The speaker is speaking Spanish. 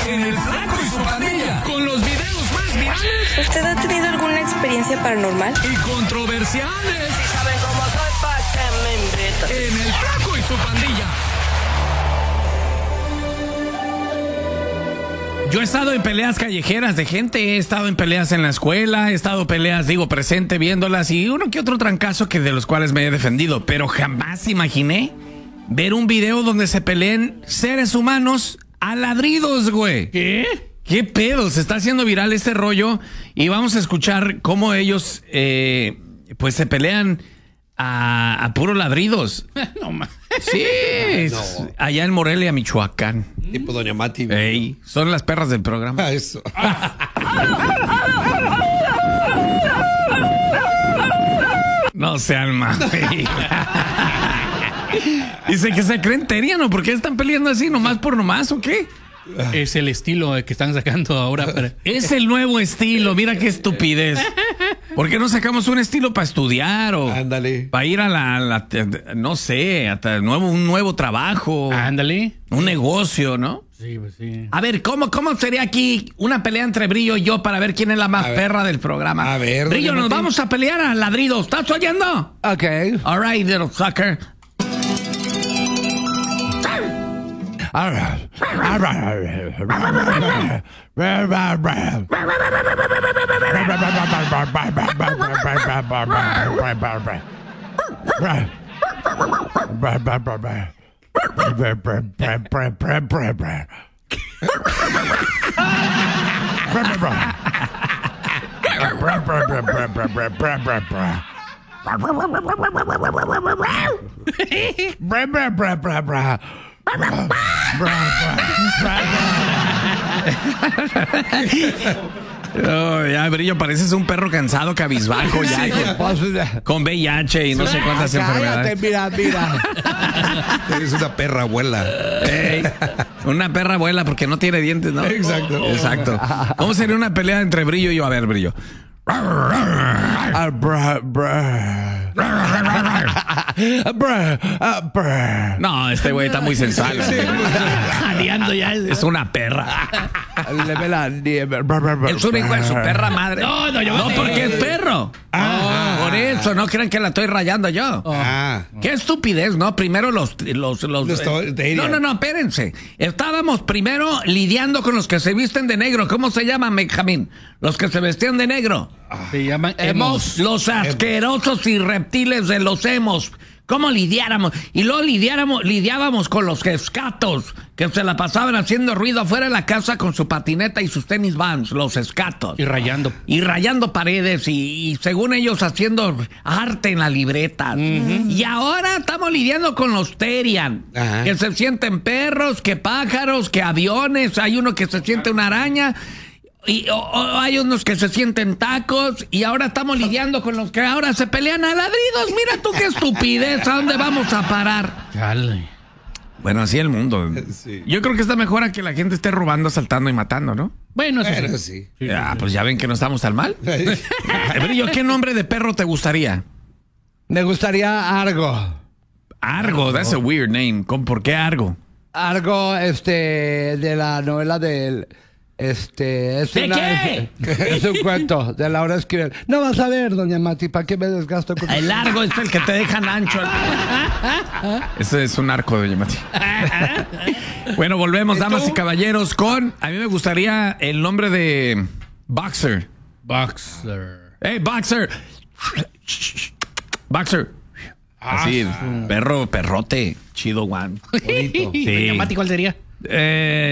en El Flaco y su Pandilla. Con los videos más virales. ¿Usted ha tenido alguna experiencia paranormal? Y controversiales. Si saben cómo soy, ¿pa' qué me invitan? En El Flaco y su Pandilla. Yo he estado en peleas callejeras de gente, he estado en peleas en la escuela, he estado en peleas, presente viéndolas y uno que otro trancazo que de los cuales me he defendido, pero jamás imaginé ver un video donde se peleen seres humanos a ladridos, güey. ¿Qué? ¿Qué pedo? Se está haciendo viral este rollo y vamos a escuchar cómo ellos pues se pelean a puros ladridos. No más. Sí, allá en Morelia, Michoacán. Tipo Doña Mati. Ey, son las perras del programa. Eso. No sean mames. Dice que se creen teriano. ¿Por qué están peleando así? ¿Nomás por nomás o qué? Es el estilo que están sacando ahora. Es el nuevo estilo. Mira qué estupidez. ¿Por qué no sacamos un estilo para estudiar o Ándale. para ir a no sé, hasta un nuevo trabajo? Ándale. Un negocio, ¿no? Sí, pues sí. A ver, ¿cómo sería aquí una pelea entre Brillo y yo para ver quién es la más perra del programa? A ver, Brillo, nos Martín. vamos a pelear a ladridos. ¿Estás oyendo? Ok. All right, little sucker. Oh, ya, Brillo, pareces un perro cansado, cabizbajo, ya, con VIH y no sé cuántas enfermedades. Mira. Eres una perra abuela. Ey, una perra abuela porque no tiene dientes, ¿no? Exacto. ¿Cómo sería una pelea entre Brillo y yo? A ver, Brillo. No, este güey está muy sensual. Jadeando ya. Es una perra. Es un hijo de su perra madre. No, porque es perro. Por eso, no crean que la estoy rayando yo. Qué estupidez, ¿no? Primero los no, espérense. Estábamos primero lidiando con los que se visten de negro. ¿Cómo se llaman, Benjamín? Los que se vestían de negro. Se llaman emos. Los asquerosos y reptiles de los emos. ¿Cómo lidiáramos? Y luego lidiábamos con los escatos, que se la pasaban haciendo ruido afuera de la casa con su patineta y sus tenis Vans, los escatos. Y rayando. Y rayando paredes y según ellos haciendo arte en la libreta. Y ahora estamos lidiando con los Terian, que se sienten perros, que pájaros, que aviones. Hay uno que se siente una araña. Y hay unos que se sienten tacos y ahora estamos lidiando con los que ahora se pelean a ladridos. Mira tú qué estupidez, ¿a dónde vamos a parar? Chale. Bueno, así el mundo. Sí. Yo creo que está mejor a que la gente esté robando, asaltando y matando, ¿no? Bueno, eso Pero sí. sí. Pues ya ven que no estamos tan mal. Brillo, ¿qué nombre de perro te gustaría? Me gustaría Argo. Argo, that's a weird name. ¿Por qué Argo? Argo, de la novela del... es qué? Es un cuento de Laura Esquivel. No vas a ver, doña Mati, ¿para qué me desgasto con El largo es el que te dejan ancho. Ese es un arco, doña Mati. Bueno, volvemos, damas y caballeros, con... A mí me gustaría el nombre de Boxer. Boxer. ¡Hey, Boxer! Boxer. Así, perrote. Chido, Juan. Bonito. Sí. ¿Cuál sería?